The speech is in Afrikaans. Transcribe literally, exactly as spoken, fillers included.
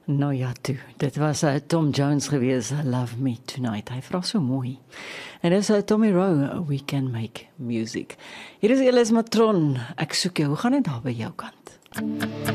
Nou ja toe, dit was uh, Tom Jones gewees, Love Me Tonight. Hy vra so mooi. En dis uh, Tommy Rowe, We Can Make Music. Hier is Elis Matron, ek soek jou, hoe gaan dit daar by jou kant?